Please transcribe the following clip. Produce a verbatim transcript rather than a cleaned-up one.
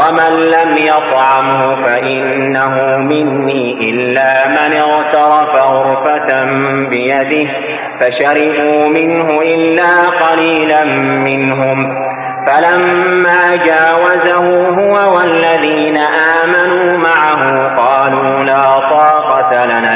ومن لم يطعمه فإنه مني إلا من اغترف غرفة بيده فشربوا منه إلا قليلا منهم. فلما جاوزه